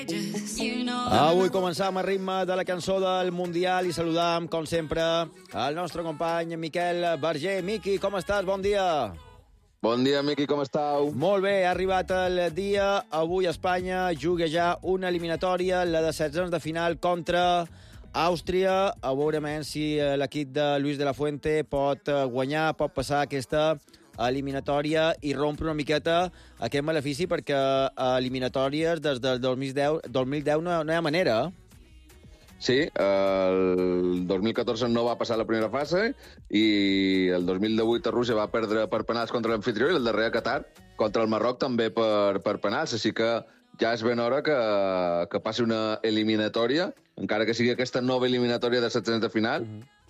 Avui començam a ritme de la cançó del Mundial i saludam, com sempre, el nostre company Miquel Berger. Miqui, com estàs? Bon dia. Bon dia, Miqui, com estàu? Molt bé, ha arribat el dia. Avui Espanya juga ja una eliminatòria, la de 16 de final contra Àustria. A veure si l'equip de Luis de la Fuente pot guanyar, pot passar aquesta eliminatòria i rompre una miqueta aquest malefici, perquè eliminatòries des del 2010 no hi ha manera. Sí, el 2014 no va passar la primera fase i el 2018 a Rússia va perdre per penals contra l'anfitrió i el darrer a Qatar contra el Marroc també per penals, així que ja és ben hora que passi una eliminatòria, encara que sigui aquesta nova eliminatòria de 16 de final,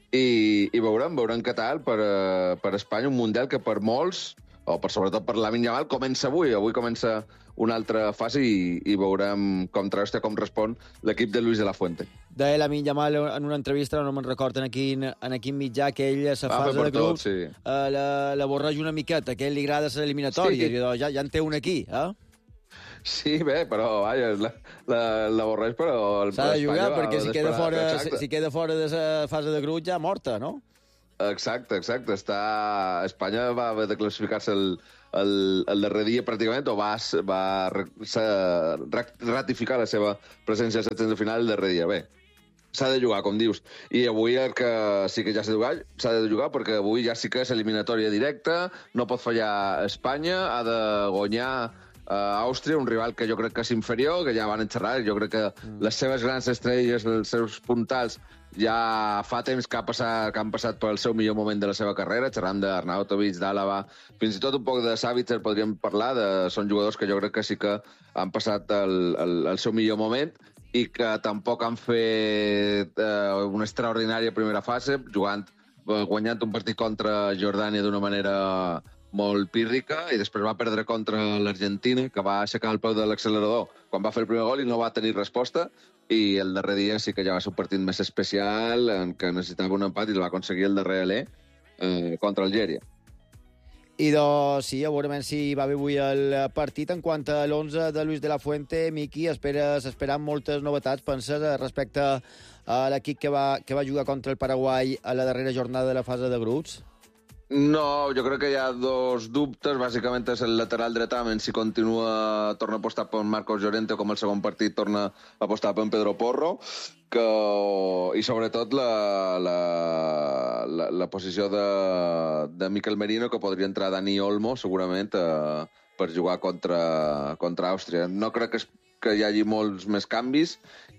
i veurem què tal per Espanya, un Mundial que per molts, o sobretot per Lamine Yamal, comença avui. Avui comença una altra fase i veurem com trasta, com respon l'equip de Luis de la Fuente. Deia Lamine Yamal en una entrevista, no me'n recordo en quin mitjà, que ell a la fase de grups la borreja una miqueta, que a ell li agrada ser eliminatòria, sí. Ja en té un aquí, Sí, bé, però vaja, la borreix, però... S'ha de jugar, perquè si queda fora de la fase de grup ja morta, no? Exacte. Espanya va haver de classificar-se el darrer dia, pràcticament, o va ratificar la seva presència a 16 de final el darrer dia. Bé, s'ha de jugar, com dius. I avui el que sí que ja s'ha de jugar, perquè avui ja sí que és eliminatòria directa, no pot fallar Espanya, ha de guanyar Àustria, un rival que jo crec que és inferior, que ja van xerrar. Jo crec que les seves grans estrelles, els seus puntals, ja fa temps que han passat pel seu millor moment de la seva carrera, xerrant d'Arnautovic, d'Àlava, fins i tot un poc de Savitzer podríem parlar, són jugadors que jo crec que sí que han passat el seu millor moment i que tampoc han fet una extraordinària primera fase, guanyant un partit contra Jordània d'una manera molt pírrica, i després va perdre contra l'Argentina, que va aixecar el peu de l'accelerador quan va fer el primer gol i no va tenir resposta, i el darrer dia sí que ja va ser un partit més especial, en què necessitava un empat i el va aconseguir el darrer alè contra Algèria. I doncs sí, a veure si va bé avui el partit. En quant a l'11 de Luis de la Fuente, Miqui, s'esperen moltes novetats, penses, respecte a l'equip que va jugar contra el Paraguai a la darrera jornada de la fase de grups? No, jo crec que hi ha dos dubtes. Bàsicament és el lateral dretà, si torna a apostar per Marcos Llorente, com el segon partit torna a apostar per Pedro Porro, i sobretot la posició de Mikel Merino, que podria entrar Dani Olmo, segurament, per jugar contra Àustria. No crec que hi hagi molts més canvis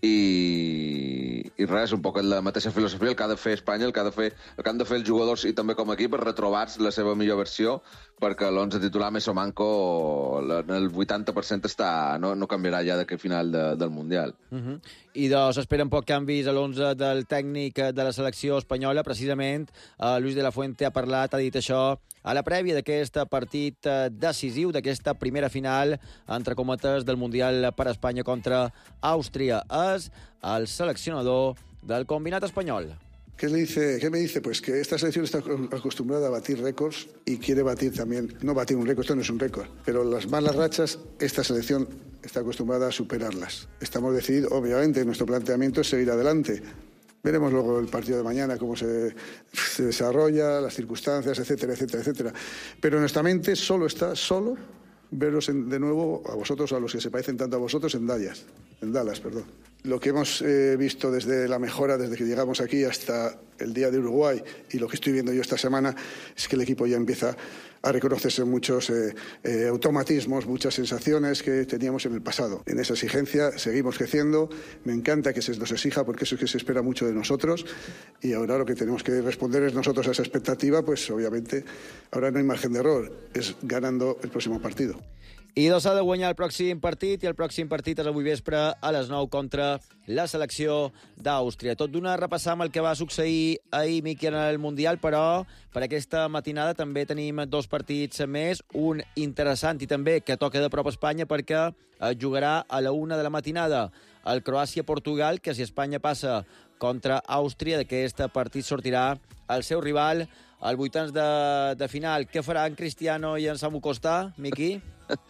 i res, un poc la mateixa filosofia, el que ha de fer Espanya, el que han de fer els jugadors i també com a equip, per retrobar-se la seva millor versió, perquè l'11 titular Meso Manco el 80% no canviarà ja d'aquest final del Mundial. I doncs esperen poc canvis a l'11 del tècnic de la selecció espanyola. Precisament Luis de la Fuente ha dit això a la prèvia d'aquest partit decisiu, d'aquesta primera final, entre cometes, del Mundial per Espanya contra Àustria. És el seleccionador del combinat espanyol. ¿Qué me dice? Pues que esta selección está acostumbrada a batir récords y quiere batir también, no batir un récord, esto no es un récord, pero las malas rachas, esta selección está acostumbrada a superarlas. Estamos decididos, obviamente, nuestro planteamiento es seguir adelante. Veremos luego el partido de mañana, cómo se desarrolla, las circunstancias, etcétera, etcétera, etcétera. Pero nuestra mente solo veros de nuevo a vosotros, a los que se parecen tanto a vosotros, en Dallas. Lo que hemos visto desde la mejora, desde que llegamos aquí hasta el día de Uruguay, y lo que estoy viendo yo esta semana, es que el equipo ya empieza a reconocerse muchos automatismos, muchas sensaciones que teníamos en el pasado. En esa exigencia seguimos creciendo. Me encanta que se nos exija, porque eso es que se espera mucho de nosotros, y ahora lo que tenemos que responder es nosotros a esa expectativa, pues obviamente ahora no hay margen de error, es ganando el próximo partido. I doncs s'ha de guanyar el pròxim partit, i el pròxim partit és avui vespre a les 9 contra la selecció d'Àustria. Tot d'una repassam el que va succeir ahir, Miqui, en el Mundial, però per aquesta matinada també tenim dos partits més, un interessant i també que toca de prop a Espanya, perquè jugarà a la 1 de la matinada el Croàcia-Portugal, que si Espanya passa contra Àustria, d'aquest partit sortirà el seu rival al vuitens de final. Què faran Cristiano i en Samu Costa, Miqui?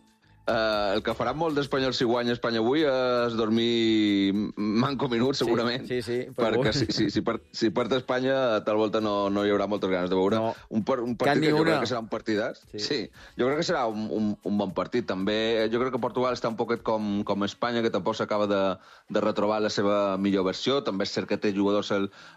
el que farà molt d'Espanyol si guanya Espanya avui és dormir manco minuts, segurament. Sí, perquè si perd Espanya, tal volta no hi haurà moltes ganes de veure. No. Un partit que jo crec que serà un partidàs. Sí, jo crec que serà un bon partit. També jo crec que Portugal està un poquet com Espanya, que tampoc s'acaba de retrobar la seva millor versió. També és cert que té jugadors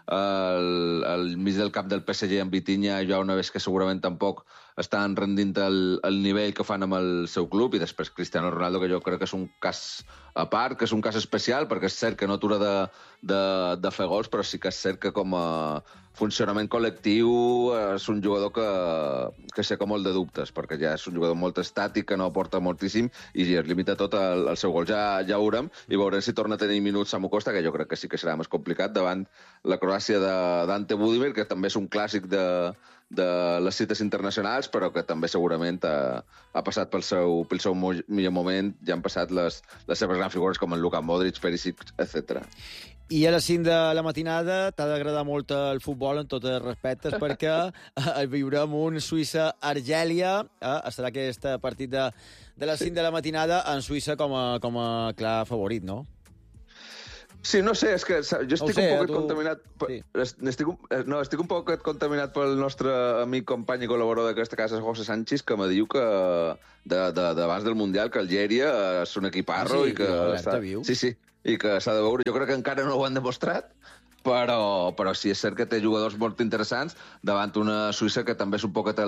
al mig del camp del PSG amb Vitinha i Joao Neves, que segurament tampoc estan rendint el nivell que fan amb el seu club, i després Cristiano Ronaldo, que jo crec que és un cas a part, que és un cas especial, perquè és cert que no atura de fer gols, però sí que és cert que com a funcionament col·lectiu és un jugador que aixeca molt de dubtes, perquè ja és un jugador molt estàtic, que no aporta moltíssim i es limita tot al seu gol. Ja ho veurem, i veurem si torna a tenir minuts Samu Costa, que jo crec que sí que serà més complicat davant la Croàcia d'Ante Budimir, que també és un clàssic de les cites internacionals, però que també segurament ha passat pel seu millor moment, ja han passat les seves grans figures com el Luka Modric, Perisic, etc. I a les 5 de la matinada t'ha d'agradar molt el futbol, en tots els respectes, perquè viurem un Suïssa-Argèlia. Estarà aquest partit de les 5 de la matinada en Suïssa com a clar favorit, no? Sí, no sé, és que jo estic un poc contaminat... Sí. Estic un poc contaminat pel nostre amic, company i col·laborador d'aquesta casa, José Sánchez, que me diu que d'abans del Mundial que Algèria és un equiparro i que... Sí, i que s'ha de veure. Jo crec que encara no ho han demostrat, però sí, és cert que té jugadors molt interessants davant una Suïssa que també és un poquet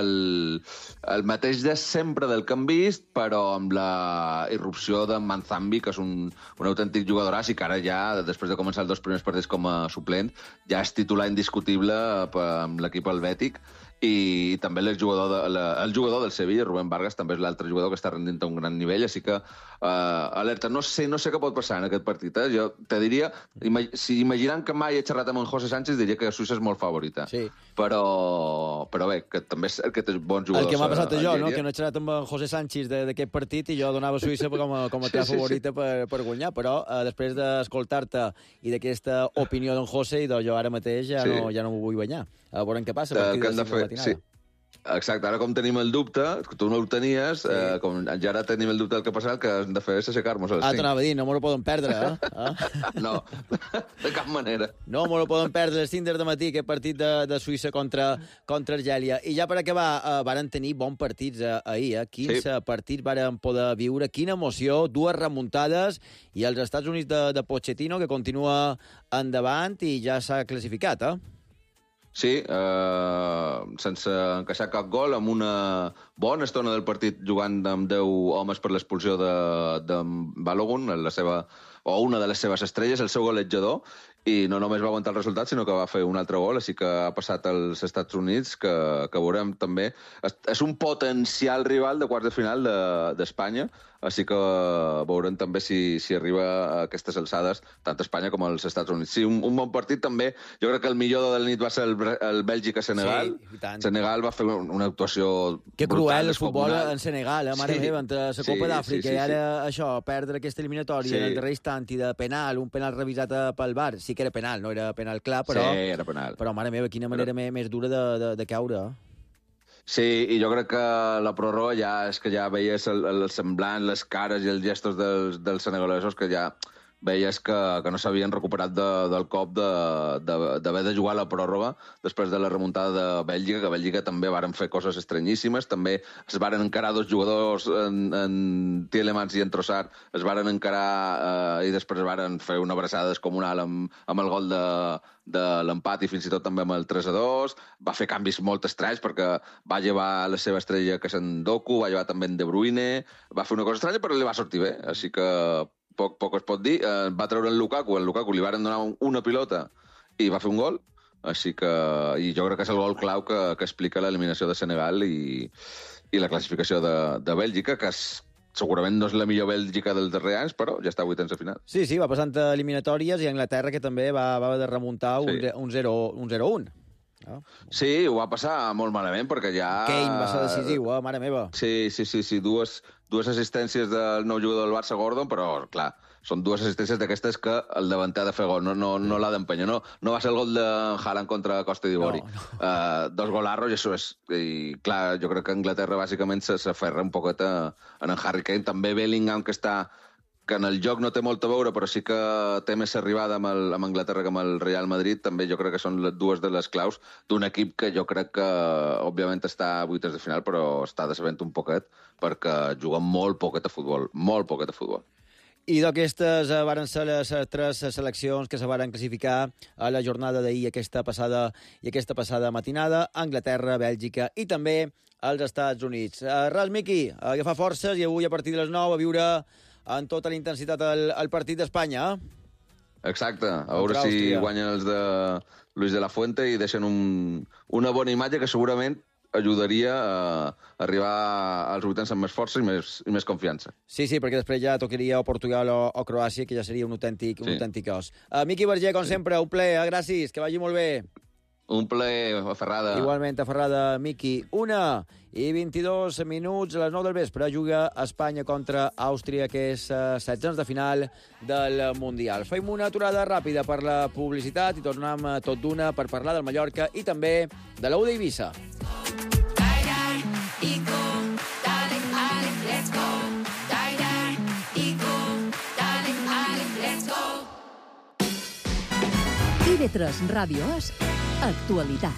el mateix de sempre del que hem vist, però amb la irrupció de Manzambi, que és un autèntic jugadoràs, i que ara ja, després de començar els 2 primers partits com a suplent, ja és titular indiscutible amb l'equip helvètic. I també el jugador del Sevilla, Rubén Vargas, també és l'altre jugador que està rendint a un gran nivell, així que alerta. No sé què pot passar en aquest partit. Jo te diria, si imaginant que mai he xerrat amb en José Sánchez, diria que Suïssa és molt favorita. Sí. Però bé, que també és cert que té bons jugadors. El que m'ha passat a jo, no? Que no he xerrat amb en José Sánchez d'aquest partit i jo donava Suïssa com a clar favorita per guanyar, però després d'escoltar-te i d'aquesta opinió d'en José, jo ara mateix ja no m'ho vull guanyar. A veure què passa a partir de la matinada. Sí. Exacte, ara com tenim el dubte, que tu no el tenies, com ja ara tenim el dubte del que passarà, el que hem de fer és aixecar-nos a les 5. T'anava a dir, no m'ho poden perdre, No, de cap manera. No m'ho poden perdre a les 5 del matí, aquest partit de Suïssa contra Argèlia. I ja per acabar, varen tenir bons partits ahir, 15 partits varen poder viure, quina emoció, 2 remuntades, i els Estats Units de Pochettino, que continua endavant i ja s'ha classificat, Sí, sense encaixar cap gol, amb una bona estona del partit jugant amb 10 homes per l'expulsió de Balogun, una de les seves estrelles, el seu golejador, i no només va aguantar el resultat, sinó que va fer un altre gol, així que ha passat als Estats Units, que veurem també. És un potencial rival de quarts de final d'Espanya, així que veurem també si arriba a aquestes alçades tant Espanya com els Estats Units. Sí, un bon partit també. Jo crec que el millor de la nit va ser el Bèlgica-Senegal. Sí, i tant. Senegal va fer una actuació que brutal. cruel el futbol en Senegal, mare meva, entre la Copa d'Àfrica i ara això, perdre aquesta eliminatòria en el darrer instant i de penal, un penal revisat pel VAR. Sí que era penal, no era penal clar, però... Sí, era penal. Però, mare meva, quina manera més dura de caure, Sí, i jo crec que la pròrroga ja veies el semblant, les cares i els gestos dels senegalesos, que ja veies que no s'havien recuperat del cop d'haver de jugar a la pròrroga després de la remuntada de Bèlgica, que Bèlgica també varen fer coses estranyíssimes, també es varen encarar 2 jugadors, en Tielemans i en Trossard, es varen encarar i després varen fer una abraçada descomunal amb el gol de l'empat i fins i tot també amb el 3-2, va fer canvis molt estranys perquè va llevar la seva estrella, que és en Doku, va llevar també en De Bruyne, va fer una cosa estranya però li va sortir bé, així que poc es pot dir. Va treure el Lukaku li varen donar una pilota i va fer un gol, així que i jo crec que és el gol clau que explica l'eliminació de Senegal i la classificació de Bèlgica, que segurament no és la millor Bèlgica dels darrers anys, però ja està a vuitens de final. Sí, va passant eliminatòries, i Anglaterra, que també va haver de remuntar un 0-1. Sí, ho va passar molt malament, perquè ja... Kane va ser decisiu, mare meva. Sí, dues assistències del nou jugador del Barça, Gordon, però, clar, són dues assistències d'aquestes que el davanter ha de fer gol, no l'ha d'empènyer. No va ser el gol de Haaland contra Costa d'Ivori. No. Dos golarros, i això és... I, clar, jo crec que Anglaterra bàsicament s'aferra un poquet en Harry Kane. També Bellingham, que en el joc no té molt a veure, però sí que té més arribada amb Anglaterra que amb el Real Madrid, també jo crec que són dues de les claus d'un equip que jo crec que, òbviament, està a vuites de final, però està decebent un poquet, perquè juga molt poquet a futbol, molt poquet a futbol. I d'aquestes varen ser les tres seleccions que se varen classificar a la jornada d'ahir, aquesta passada matinada, Anglaterra, Bèlgica i també els Estats Units. Res, Miqui, agafar forces i avui a partir de les 9 a viure en tota la intensitat el partit d'Espanya. Exacte, a veure si guanyen els de Luis de la Fuente i deixen una bona imatge que segurament ajudaria a arribar als vuitens amb més força i més confiança. Sí, perquè després ja tocaria o Portugal o Croàcia, que ja seria un autèntic os. Miqui Verger, com sempre, un plaer, gràcies, que vagi molt bé. Un plaer, a Ferrada. Igualment, a Ferrada, Miqui. 1:22 minuts, a les 9 del vespre, juga Espanya contra Àustria, que és 16 de final del Mundial. Fem una aturada ràpida per la publicitat i tornem tot d'una per parlar del Mallorca i també de l'U d'Eivissa. TV3 Ràdio És Actualitat.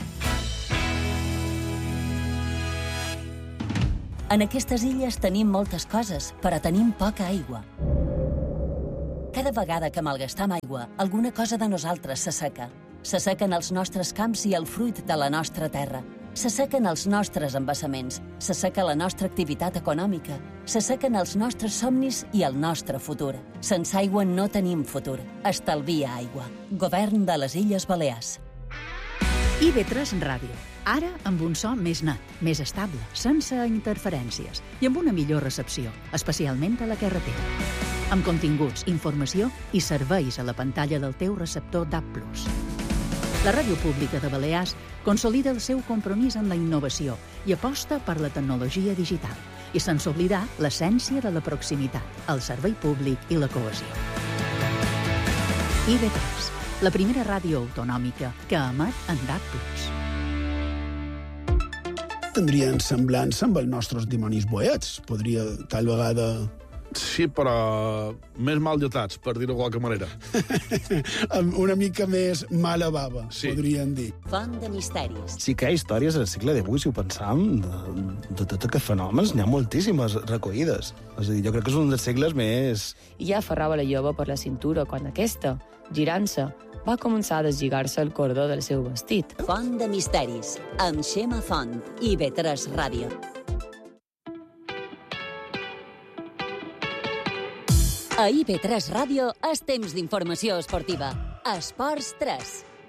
En aquestes illes tenim moltes coses, però tenim poca aigua. Cada vegada que malgastam aigua, alguna cosa de nosaltres s'asseca. S'assequen els nostres camps i el fruit de la nostra terra. S'assequen els nostres embassaments, s'asseca la nostra activitat econòmica, s'assequen els nostres somnis i el nostre futur. Sense aigua no tenim futur. Estalvia aigua. Govern de les Illes Balears. IB3 Ràdio. Ara amb un so més net, més estable, sense interferències i amb una millor recepció, especialment a la carretera. Amb continguts, informació i serveis a la pantalla del teu receptor DAB+. La Ràdio Pública de Balears consolida el seu compromís en la innovació i aposta per la tecnologia digital i sense oblidar l'essència de la proximitat, el servei públic i la cohesió. IB3, la primera ràdio autonòmica que emet en DAB+. Tindrien semblança amb els nostres dimonis boets. Podria, tal vegada... Sí, però més mal dotats, per dir-ho de qualque manera. Una mica més mala bava, sí. Podríem dir. Font de misteris. Sí que hi ha històries al segle XVIII, si ho pensam, de tots aquests fenòmens, n'hi ha moltíssimes recollides. És a dir, jo crec que és un dels segles més... I ja aferrava la jove per la cintura quan aquesta, girant-se, va començar a deslligar-se el cordó del seu vestit. Font de misteris, amb Xema Font, IB3 Ràdio. A IB3 Ràdio és temps d'informació esportiva. Esports 3.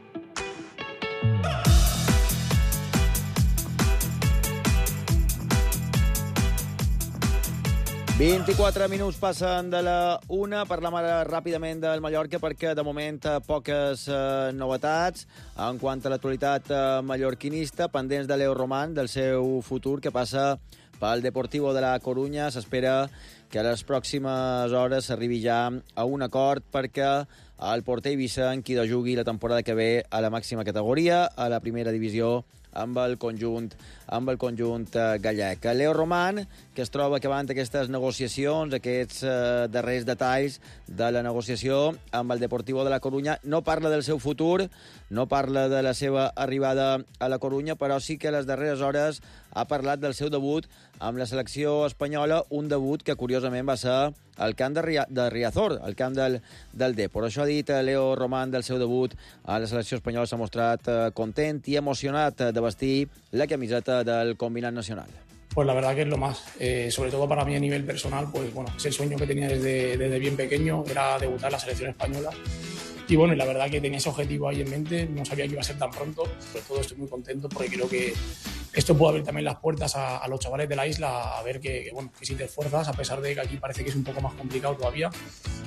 «24 minuts passen de la 1. Parlem ara ràpidament del Mallorca perquè, de moment, poques novetats. En quant a l'actualitat mallorquinista, pendents de Leo Román, del seu futur, que passa pel Deportivo de la Corunya. S'espera que a les pròximes hores s'arribi ja a un acord perquè el porter eivissenc qui de jugui la temporada que ve a la màxima categoria, a la primera divisió, amb el conjunt gallec. Leo Román, que es troba acabant aquestes negociacions, aquests darrers detalls de la negociació amb el Deportivo de la Corunya, no parla del seu futur, no parla de la seva arribada a la Corunya, però sí que a les darreres hores ha parlat del seu debut amb la selecció espanyola, un debut que curiosament va ser al camp de Riazor, al camp del Depor. Això ha dit Leo Román del seu debut a la selecció espanyola. S'ha mostrat content i emocionat de vestir la camiseta del combinat nacional. Pues la verdad que es lo más, sobre todo para mí a nivel personal, pues bueno, es el sueño que tenía desde bien pequeño, era debutar en la selección española. Y bueno, y la verdad que tenía ese objetivo ahí en mente, no sabía que iba a ser tan pronto, sobre todo estoy muy contento porque creo que esto puede abrir también las puertas a los chavales de la isla a ver que si te esfuerzas, a pesar de que aquí parece que es un poco más complicado todavía,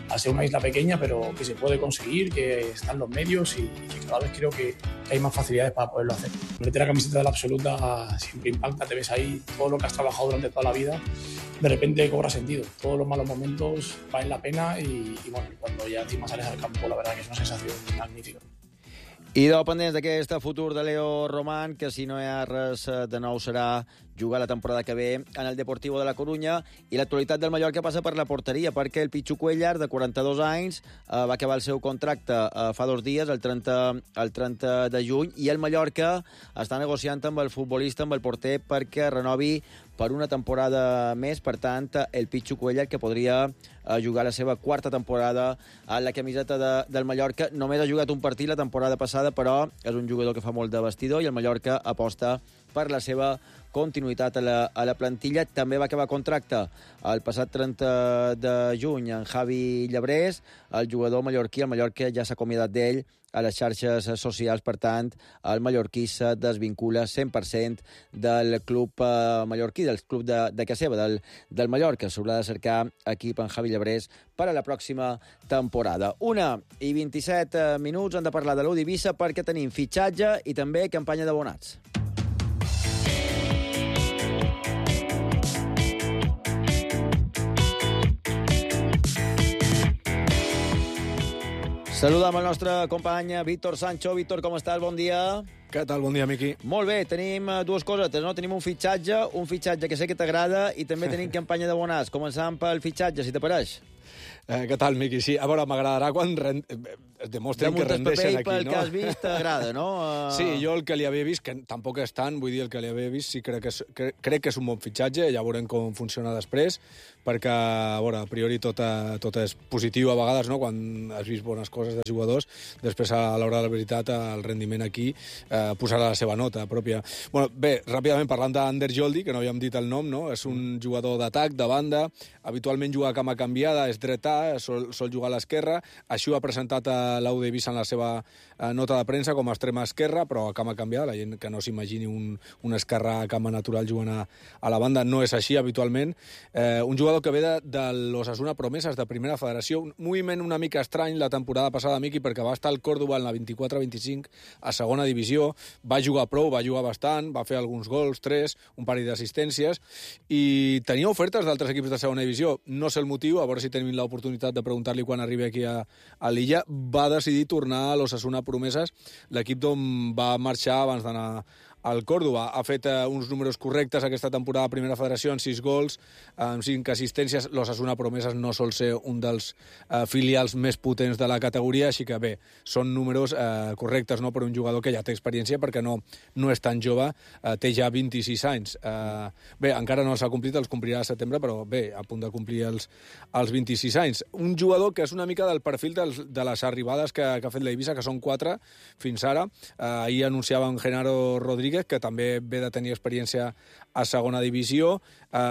al ser una isla pequeña, pero que se puede conseguir, que están los medios y que cada vez creo que hay más facilidades para poderlo hacer. Meter la camiseta de la absoluta siempre impacta, te ves ahí, todo lo que has trabajado durante toda la vida, de repente cobra sentido. Todos los malos momentos valen la pena y bueno, cuando ya encima sales al campo, la verdad que es una sensación magnífica. I pendents d'aquest futur de Leo Román, que si no hi ha res de nou serà jugar la temporada que ve en el Deportivo de la Corunya, i l'actualitat del Mallorca passa per la porteria, perquè el Pichu Cuéllar, de 42 anys, va acabar el seu contracte fa 2 dies, el 30 de juny, i el Mallorca està negociant amb el futbolista, amb el porter, perquè renovi per una temporada més. Per tant, el Pichu Cuéllar, que podria jugar la seva 4ª temporada a la camiseta del Mallorca. Només ha jugat un partit la temporada passada, però és un jugador que fa molt de vestidor i el Mallorca aposta per la seva continuïtat a la plantilla. També va acabar contracte el passat 30 de juny en Javi Llebrés, el jugador mallorquí. El Mallorca ja s'ha acomiadat d'ell a les xarxes socials, per tant, el mallorquí se desvincula 100% del club mallorquí, del club de casa seva, del Mallorca. S'haurà de cercar equip en Javi Llebrés per a la pròxima temporada. 1:27 minuts, hem de parlar de l'U d'Eivissa perquè tenim fitxatge i també campanya d'abonats. Saludem el nostre company Víctor Sancho. Víctor, com estàs? Bon dia. Què tal? Bon dia, Miqui. Molt bé, tenim 2 cosetes, no? Tenim un fitxatge que sé que t'agrada i també tenim campanya d'abonats. Començant pel fitxatge, si t'apareix. Què tal, Miqui? Sí, a veure, m'agradarà quan es demostren que rendeixen aquí, no? Pel que has vist, t'agrada, no? Sí, jo el que li havia vist, que tampoc és tant, vull dir, el que li havia vist, sí crec que és un bon fitxatge, ja veurem com funciona després, perquè, a veure, a priori tot és positiu a vegades, no?, quan has vist bones coses de jugadors, després a l'hora de la veritat el rendiment aquí posarà la seva nota pròpia. Bueno, bé, ràpidament parlant d'Ander Joldi, que no havíem dit el nom, no?, és un jugador d'atac, de banda, habitualment juga a cama canviada, és dretà, sol jugar a l'esquerra, així ho ha presentat a l'U d'Eivissa en la seva nota de premsa com a extrema esquerra, però a cama canviada, la gent que no s'imagini un esquerrà a cama natural jugant a la banda, no és així habitualment. Un jugador que ve de l'Osasuna Promeses, de Primera Federació, un moviment una mica estrany la temporada passada, Miqui, perquè va estar al Córdoba en la 24-25 a segona divisió, va jugar prou, va jugar bastant, va fer alguns gols, 3, un parell d'assistències, i tenia ofertes d'altres equips de segona divisió. No sé el motiu, a veure si tenim l'oportunitat de preguntar-li quan arribi aquí a l'illa. Va decidir tornar a l'Osasuna Promeses, l'equip d'on va marxar abans d'anar al Córdoba. Ha fet uns números correctes aquesta temporada a Primera Federació, en 6 gols, amb 5 assistències. L'Osasuna Promeses no sol ser un dels filials més potents de la categoria, així que bé, són números correctes, no?, per un jugador que ja té experiència, perquè no és tan jove, té ja 26 anys. Bé, encara no s'ha complit, els complirà a setembre, però bé, a punt de complir els 26 anys. Un jugador que és una mica del perfil de les arribades que ha fet l'Eivissa, que són 4 fins ara. Ahir anunciaven Genaro Rodríguez, que també ve de tenir experiència a segona divisió,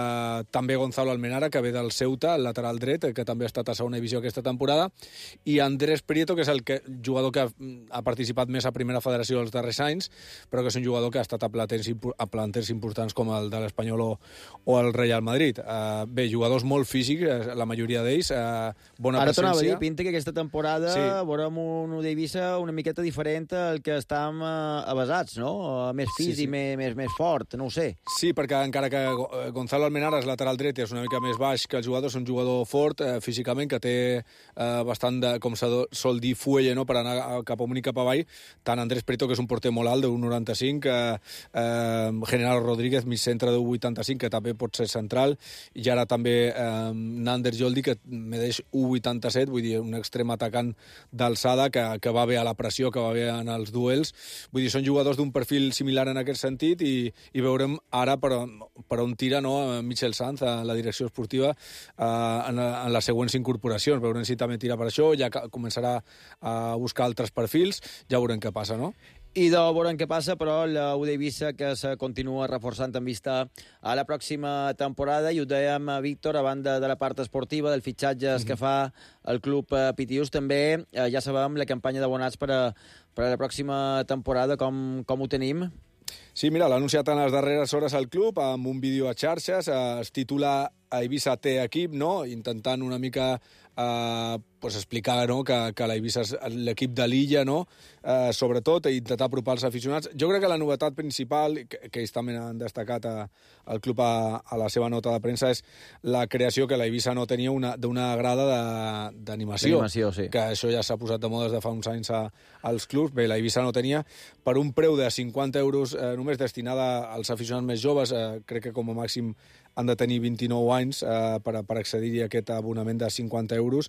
també Gonzalo Almenara, que ve del Ceuta, el lateral dret, que també ha estat a segona divisió aquesta temporada, i Andrés Prieto, que és el jugador que ha participat més a Primera Federació els darrers anys, però que és un jugador que ha estat a planters importants com el de l'Espanyol o el Real Madrid. Bé, jugadors molt físics, la majoria d'ells, bona presència. Ara t'anava a dir, pinta que aquesta temporada veurem un d'Eivissa una miqueta diferent al que estàvem avasats, no? Més físic, més fort, no ho sé. Sí, perquè encara que Gonzalo Almenara és lateral dret i és una mica més baix que el jugador, és un jugador fort físicament, que té bastant de, com se sol dir, fuelle, no?, per anar cap amunt i cap avall. Tant Andrés Prieto, que és un porter molt alt, de 1,95, Genaro Rodríguez, mig centre de 1,85, que també pot ser central, i ara també Ander Joldi, que medeix 1,87, vull dir, un extrem atacant d'alçada, que va bé a la pressió, que va bé en els duels. Vull dir, són jugadors d'un perfil similar en aquest sentit, i veurem ara per on tira, no?, Michel Sanz, a la direcció esportiva, en les següents incorporacions. Veurem si també tira per això, ja començarà a buscar altres perfils, ja veurem què passa, no? I de veurem què passa, però l'U d'Eivissa que se continua reforçant en vista a la pròxima temporada, i ho dèiem, Víctor, a banda de la part esportiva, del fitxatges que fa el club Pitiús, també ja sabem la campanya d'abonats per a la pròxima temporada, com ho tenim. Sí, mira, l'ha anunciat en les darreres hores al club amb un vídeo a xarxes, es titula a Eivissa té equip, no? Intentant una mica explicar, no? que l'Eivissa és l'equip de l'illa, no? Sobretot, i intentar apropar els aficionats. Jo crec que la novetat principal, que ells també han destacat al club a la seva nota de premsa, és la creació que l'Eivissa no tenia d'una grada d'animació. Sí. Que això ja s'ha posat de moda des de fa uns anys als clubs. Bé, l'Eivissa no tenia, per un preu de 50 euros només destinada als aficionats més joves, crec que com a màxim han de tenir 29 anys per accedir a aquest abonament de 50 euros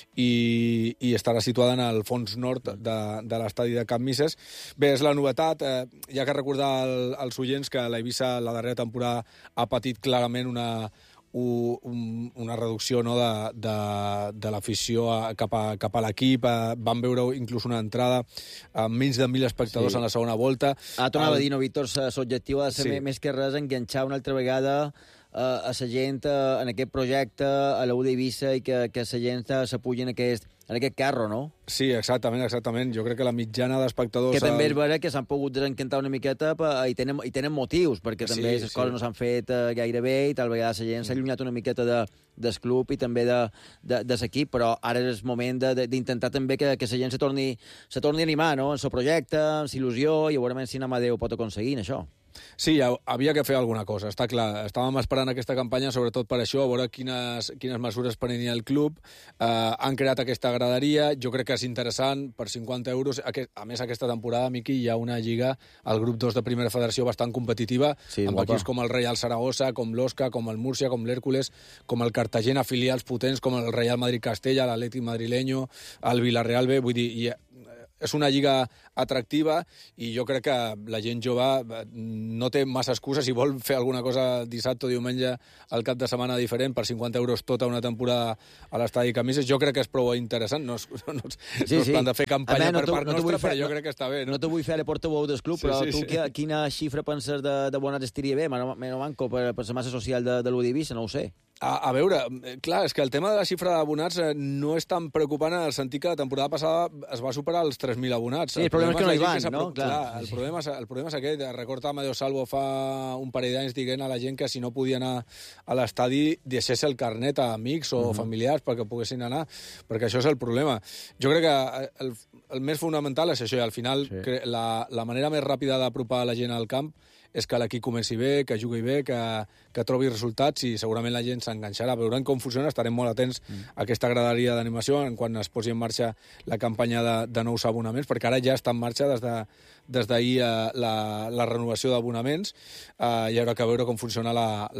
i estarà situada en el fons nord de l'estadi de Can Misses. Bé, és la novetat. Hi ha que recordar als oients que l'Eivissa la darrera temporada ha patit clarament una reducció, no, de l'afició cap a l'equip. Van veure inclús una entrada amb menys de 1.000 espectadors en la segona volta. Tornava a dir, no, Víctor, l'objectiu ha de ser més que res enganxar una altra vegada a la gent en aquest projecte, a la U d'Eivissa, i que la gent s'apugi en aquest carro, no? Sí, exactament. Jo crec que la mitjana d'espectadors... Que també és vera que s'han pogut desencantar una miqueta i tenen motius, perquè també les coses no s'han fet gaire bé i tal vegada la gent s'ha allunyat una miqueta del club i també de l'equip, però ara és el moment d'intentar també que la gent se torni a animar, no?, en el projecte, amb il·lusió, i veurem si Amadeu pot aconseguir això. Sí, havia que fer alguna cosa, està clar. Estàvem esperant aquesta campanya, sobretot per això, a veure quines mesures prenia el club. Han creat aquesta graderia, jo crec que és interessant, per 50 euros. A més, aquesta temporada, Miqui, hi ha una lliga, el grup 2 de Primera Federació, bastant competitiva, amb equips com el Real Saragossa, com l'Osca, com el Múrcia, com l'Hèrcules, com el Cartagena, filials potents, com el Real Madrid-Castella, l'Atlètic Madrileño, el Villarreal B, vull dir... És una lliga atractiva i jo crec que la gent jove no té massa excuses. Si vol fer alguna cosa dissabte o diumenge al cap de setmana diferent per 50 euros tota una temporada a l'estadi Camises, jo crec que és prou interessant. No és plan de fer campanya per part nostra, però jo crec que està bé. No te vull fer de portaveu del club, però tu quina xifra penses d'abonats estiria bé? Meno manco per la massa social de l'U d'Eivissa, no ho sé. A veure, clar, és que el tema de la xifra d'abonats no és tan preocupant en el sentit que la temporada passada es va superar els 3.000 abonats. Sí, el problema és que no hi van, no? Clar, el problema és aquest. Recorda Amadeu Salvo fa un parell d'anys dient a la gent que si no podia anar a l'estadi deixés el carnet a amics o familiars perquè poguessin anar, perquè això és el problema. Jo crec que el més fonamental és això, i al final la manera més ràpida d'apropar la gent al camp és que l'equip comenci bé, que jugui bé, que trobi resultats, i segurament la gent s'enganxarà. Veurem com funciona, estarem molt atents a aquesta graderia d'animació quan es posi en marxa la campanya de nous abonaments, perquè ara ja està en marxa des d'ahir la renovació d'abonaments. Hi haurà que veure com funciona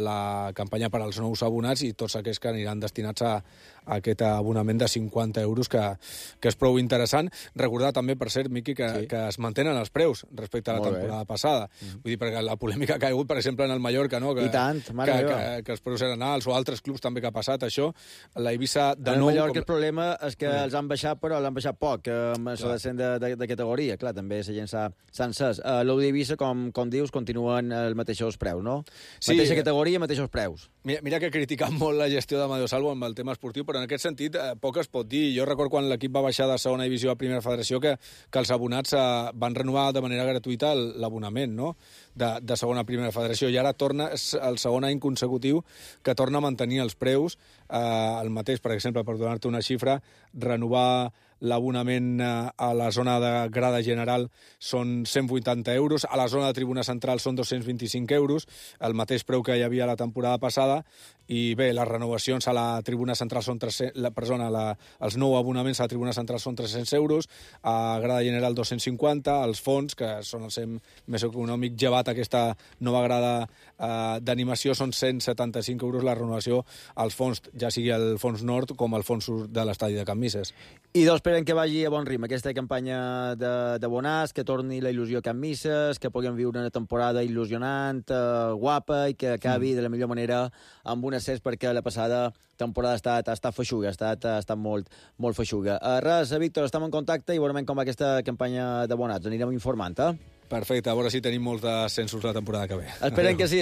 la campanya per als nous abonats i tots aquells que aniran destinats a aquest abonament de 50 euros, que és prou interessant. Recordar també, per cert, Miqui, que es mantenen els preus respecte a la temporada passada. Vull dir, perquè la polèmica que ha hagut, per exemple, en el Mallorca, no? I tant, mare meva. Que els preus eren alts, o altres clubs també que ha passat això. L'Eivissa, de nou... En el Mallorca el problema és que els han baixat, però l'han baixat poc, amb això de descens de categoria. Clar, també la gent s'ha encès. L'U d'Eivissa, com dius, continuen els mateixos preus, no? Mateixa categoria, mateixos preus. Mira que he criticat molt la gestió d'Amadeu Salvo amb el tema esportiu, però en aquest sentit poc es pot dir. Jo recordo quan l'equip va baixar de segona divisió a Primera Federació que els abonats van renovar de manera gratuïta l'abonament, no?, de segona a Primera Federació, i ara torna, és el segon any consecutiu que torna a mantenir els preus el mateix. Per exemple, per donar-te una xifra, renovar l'abonament a la zona de grada general són 180 euros, a la zona de tribuna central són 225 euros, el mateix preu que hi havia la temporada passada, i bé, les renovacions a la tribuna central són 300, els nou abonaments a la tribuna central són 300 euros, a grada general 250, els fons, que són el més econòmic, llevat aquesta nova grada d'animació, són 175 euros la renovació als fons, ja sigui el fons nord com el fons sud de l'estadi de Can Misses. I esperen que vagi a bon ritme aquesta campanya d'abonats, que torni la il·lusió a Can Misses, que puguem viure una temporada il·lusionant, guapa, i que acabi de la millor manera amb un ascens, perquè la passada temporada ha estat feixuga, ha estat molt feixuga. Res, Víctor, estem en contacte i veurem com va aquesta campanya d'abonats. Anirem informant, Perfecte, a veure si tenim molts ascensos la temporada que ve. Esperem que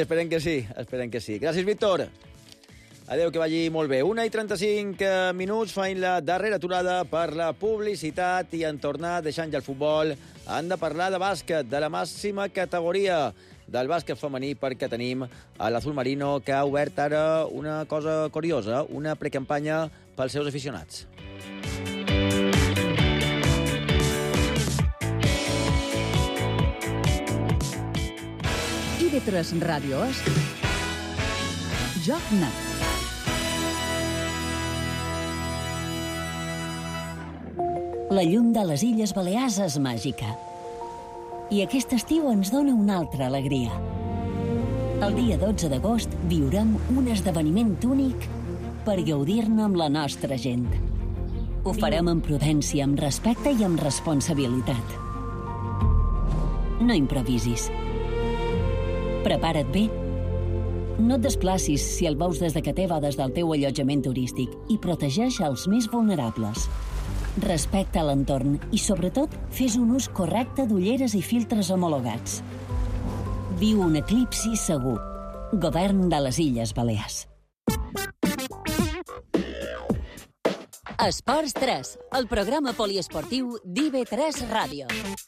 sí. Gràcies, Víctor. Adéu, que vagi molt bé. 1:35 minuts, faim la darrera aturada per la publicitat i en tornar, deixant ja el futbol, han de parlar de bàsquet, de la màxima categoria. del bàsquet femení, perquè tenim a l'Azul Marino, que ha obert ara una cosa curiosa, una precampanya pels seus aficionats. IB3 Ràdio és Joc Net. La llum de les Illes Balears és màgica. I aquest estiu ens dona una altra alegria. El dia 12 d'agost viurem un esdeveniment únic per gaudir-ne amb la nostra gent. Ho farem amb prudència, amb respecte i amb responsabilitat. No improvisis. Prepara't bé. No et desplacis si el veus des de que teva o des del teu allotjament turístic i protegeix els més vulnerables. Respecta l'entorn i, sobretot, fes un ús correcte d'ulleres i filtres homologats. Viu un eclipsi segur. Govern de les Illes Balears. Esports 3, el programa poliesportiu d'IB3 Ràdio.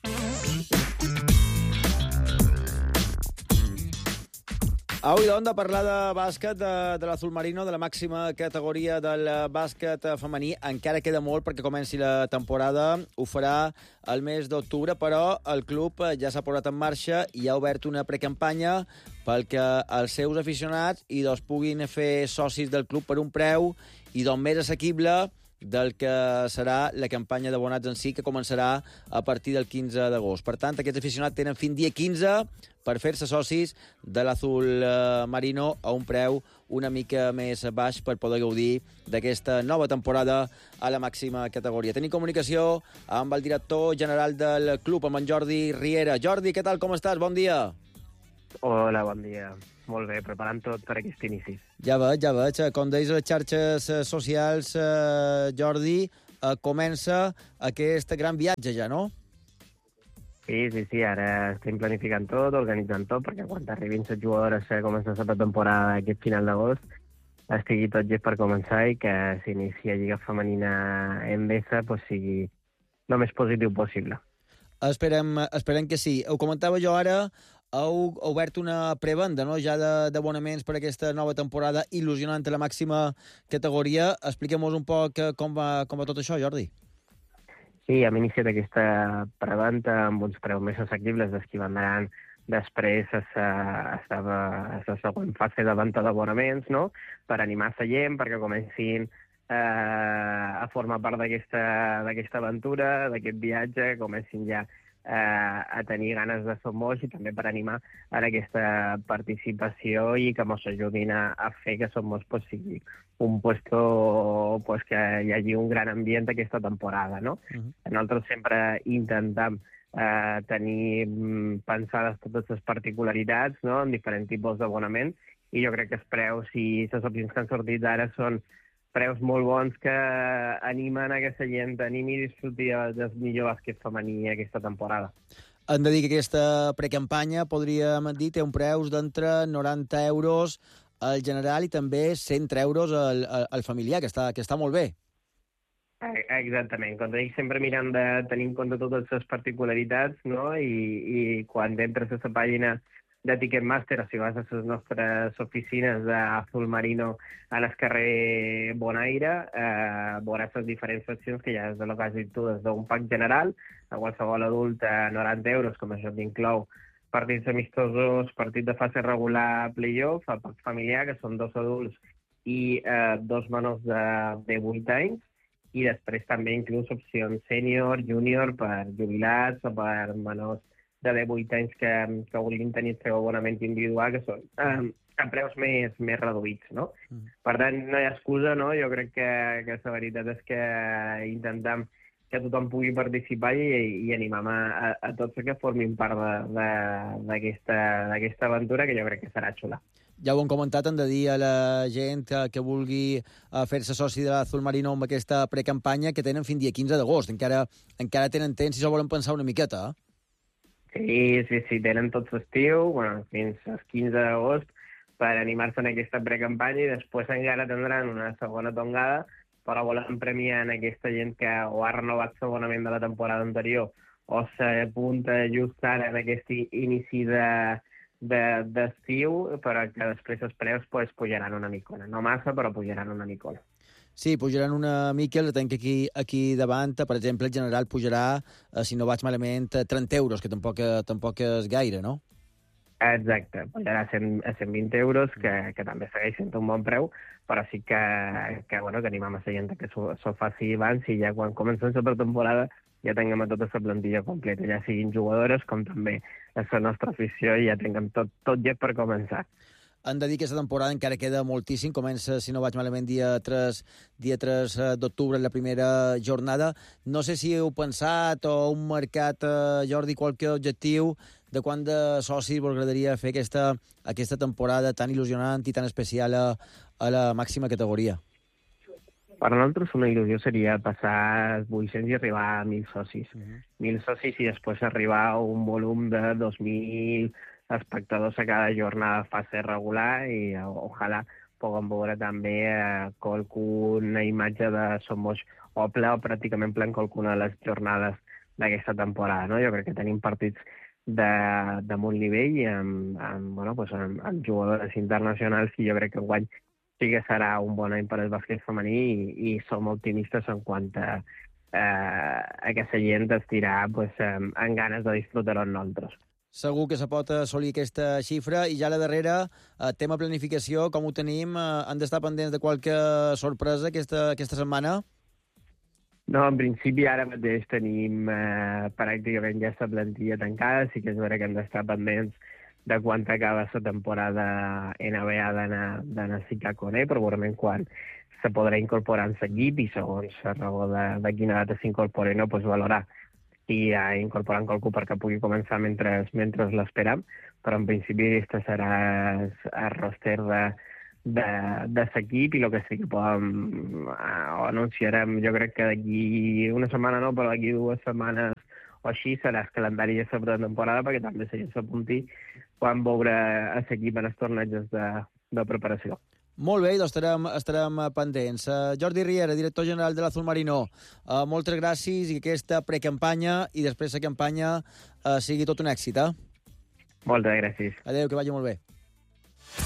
Avui, doncs, de parlar de bàsquet de l'Azul Marino, de la màxima categoria del bàsquet femení. Encara queda molt perquè comenci la temporada. Ho farà el mes d'octubre, però el club ja s'ha posat en marxa i ha obert una precampanya perquè els seus aficionats puguin fer socis del club per un preu i més assequible del que serà la campanya d'abonats en si, que començarà a partir del 15 d'agost. Per tant, aquests aficionats tenen fins dia 15 per fer-se socis de l'Azul Marino a un preu una mica més baix per poder gaudir d'aquesta nova temporada a la màxima categoria. Tenim comunicació amb el director general del club, amb en Jordi Riera. Jordi, què tal, com estàs? Bon dia. Hola, bon dia. Molt bé, preparant tot per aquest inici. Ja veig. Com deies a les xarxes socials, Jordi, comença aquest gran viatge ja, no? Sí, ara estem planificant tot, organitzant tot, perquè quan arribin les jugadores a començar la temporada aquest final d'agost estigui tot llest per començar i que s'inici a Lliga Femenina en Bessa sigui el més positiu possible. Esperem que sí. Ho comentava jo ara, heu obert una prevenda, no?, ja d'abonaments per aquesta nova temporada il·lusionant a la màxima categoria. Expliquem-nos un poc com va tot això, Jordi. Sí, hem iniciat aquesta preventa amb uns preus més assequibles dels que vendran després a la següent fase de venda d'abonaments, no?, per animar la gent, perquè comencin a formar part d'aquesta aventura, d'aquest viatge, comencin ja a tenir ganes de Som Moix i també per animar a aquesta participació i que ens ajudin a fer que Som Moix sigui un puesto que hi hagi un gran ambient aquesta temporada, no? Nosaltres sempre intentem tenir pensades totes les particularitats, no?, en diferents tipus d'abonament, i jo crec que els preus i les opcions que han sortit ara són preus molt bons que animen a que la gent animi i disfruti del millor bàsquet femení aquesta temporada. Hem de dir que aquesta precampanya, podríem dir, té un preu d'entre 90 euros al general i també 100 euros al familiar, que està molt bé. Exactament. Com dic, sempre mirant de tenir en compte totes les particularitats, no?, i quan entres a la pàgina de Ticketmaster, o si vas a les nostres oficines d'Azul Marino en el carrer Bonaire, veuràs les diferents seccions que hi ha, des de lo que has dit tu, des d'un pack general, a qualsevol adult a 90 euros, com això t'inclou partits amistosos, partit de fase regular, playoff, el pack familiar, que són 2 adults i 2 menors de 8 anys, i després també inclús opcions sènior, júnior, per jubilats o per menors de 18 anys que vulguin tenir el seu abonament individual, que són a preus més reduïts, no? Per tant, no hi ha excusa, no? Jo crec que la veritat és que intentem que tothom pugui participar i animem a tots que formin part d'aquesta aventura, que jo crec que serà xula. Ja ho hem comentat, hem de dir a la gent que vulgui fer-se soci de l'Azul Marino amb aquesta precampanya, que tenen fins dia 15 d'agost. Encara tenen temps, si s'ho volen pensar una miqueta. Sí, tenen tot l'estiu, fins al 15 d'agost, per animar-se en aquesta precampanya, i després encara tindran una segona tongada, però volen premiar en aquesta gent que o ha renovat l'abonament de la temporada anterior o s'apunta just ara en aquest inici d'estiu, però que després els preus pues, pujaran una micona. No massa, però pujaran una micona. Sí, pujaran una mica, el tenc aquí davant. Per exemple, el general pujarà, si no vaig malament, 30 euros, que tampoc és gaire, no? Exacte, pujarà a 120 euros, que també segueix sent un bon preu, però sí que animem a la gent que s'ho faci abans i ja quan comencem la pretemporada ja tinguem a tota la plantilla completa, ja siguin jugadores com també és la nostra afició i ja tinguem tot ja per començar. Hem de dir que aquesta temporada encara queda moltíssim. Comença, si no vaig malament, dia 3 d'octubre, la primera jornada. No sé si heu pensat o heu marcat, Jordi, qualque objectiu de quant de socis vos agradaria fer aquesta temporada tan il·lusionant i tan especial a la màxima categoria. Per a nosaltres una il·lusió seria passar 800 i arribar a 1.000 socis. 1.000 socis i després arribar a un volum de 2.000 espectadors a cada jornada fase regular i ojalà puguem veure també qualcuna imatge de Somos o ple o pràcticament ple en qualcuna de les jornades d'aquesta temporada. No? Jo crec que tenim partits de molt nivell i amb jugadores internacionals i jo crec que enguany sí que serà un bon any per al bàsquet femení i som optimistes en quant a aquesta gent estirà amb ganes de disfrutar-ho amb nosaltres. Segur que se pot assolir aquesta xifra. I ja a la darrera, tema planificació, com ho tenim? Han d'estar pendents de qualque sorpresa aquesta setmana? No, en principi ara mateix tenim pràcticament ja la plantilla tancada. Sí que és vera que hem d'estar pendents de quan acaba la temporada NBA d'anar a Sicacone, però segurament quan se podrà incorporar en l'equip i segons la raó de quina data s'incorpori, no, pues valorar i incorporant qualcú perquè pugui començar mentre l'esperem, però en principi aquesta serà el roster de l'equip i el que sí que podem anunciarem, jo crec que d'aquí una setmana no, però d'aquí 2 setmanes o així serà el calendari de la temporada perquè també la gent s'apunti quan veure l'equip en els tornejos de preparació. Molt bé, doncs estarem pendents. Jordi Riera, director general de l'Azul Marino, moltes gràcies i que aquesta precampanya i després la campanya sigui tot un èxit. Moltes gràcies. Adéu, que vagi molt bé.